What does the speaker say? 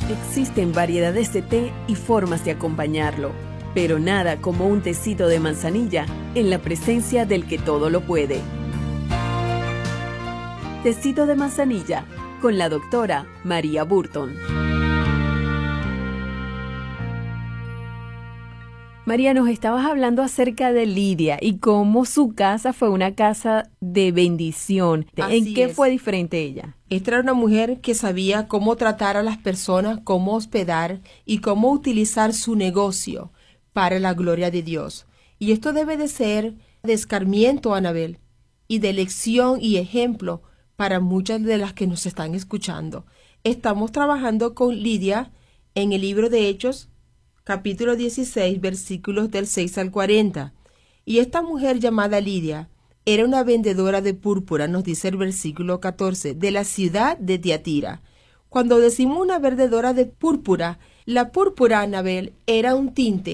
Existen variedades de té y formas de acompañarlo, pero nada como un tecito de manzanilla en la presencia del que todo lo puede. Tecito de manzanilla con la doctora María Burton. María, nos estabas hablando acerca de Lidia y cómo su casa fue una casa de bendición. ¿En qué fue diferente ella? Esta era una mujer que sabía cómo tratar a las personas, cómo hospedar y cómo utilizar su negocio para la gloria de Dios. Y esto debe de ser de escarmiento, Anabel, y de lección y ejemplo para muchas de las que nos están escuchando. Estamos trabajando con Lidia en el libro de Hechos, capítulo 16, versículos del 6 al 40. Y esta mujer llamada Lidia era una vendedora de púrpura, nos dice el versículo 14, de la ciudad de Tiatira. Cuando decimos una vendedora de púrpura, la púrpura, Anabel, era un tinte